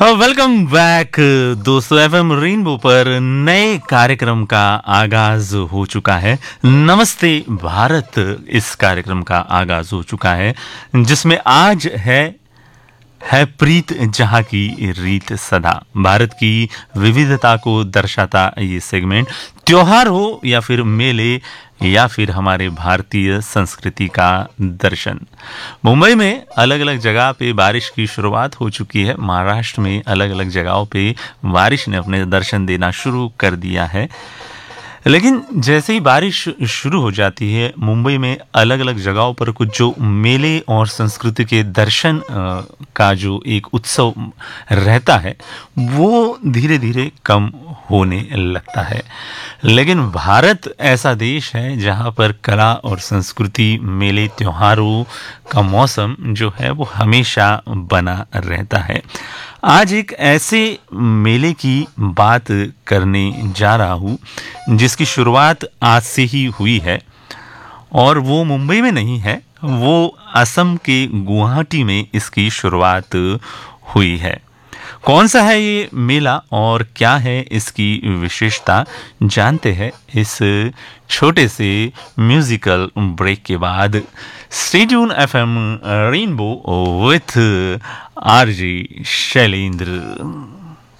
Welcome back दोस्तों। FM rainbow पर नए कार्यक्रम का आगाज हो चुका है। नमस्ते भारत इस कार्यक्रम का आगाज हो चुका है, जिसमें आज है प्रीत जहाँ की रीत सदा। भारत की विविधता को दर्शाता ये सेगमेंट त्योहार हो या फिर मेले या फिर हमारे भारतीय संस्कृति का दर्शन। मुंबई में अलग अलग जगह पे बारिश की शुरुआत हो चुकी है। महाराष्ट्र में अलग अलग जगहों पे बारिश ने अपने दर्शन देना शुरू कर दिया है। लेकिन जैसे ही बारिश शुरू हो जाती है, मुंबई में अलग अलग जगहों पर कुछ जो मेले और संस्कृति के दर्शन का जो एक उत्सव रहता है, वो धीरे धीरे कम होने लगता है। लेकिन भारत ऐसा देश है जहाँ पर कला और संस्कृति, मेले, त्योहारों का मौसम जो है वो हमेशा बना रहता है। आज एक ऐसे मेले की बात करने जा रहा हूँ जिसकी शुरुआत आज से ही हुई है, और वो मुंबई में नहीं है, वो असम के गुवाहाटी में इसकी शुरुआत हुई है। कौन सा है ये मेला और क्या है इसकी विशेषता, जानते हैं इस छोटे से म्यूजिकल ब्रेक के बाद। Stay tune FM rainbow with RJ Shailendra.